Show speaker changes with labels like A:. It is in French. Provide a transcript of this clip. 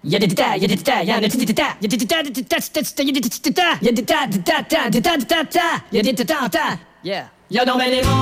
A: Y'a des détails, y'a des détails, y'a des détails, y'a des détails, y'a des détails, y'a des détails, y'a des détails, y'a des détails, y'a des détails, y'a des détails, y'a dans mes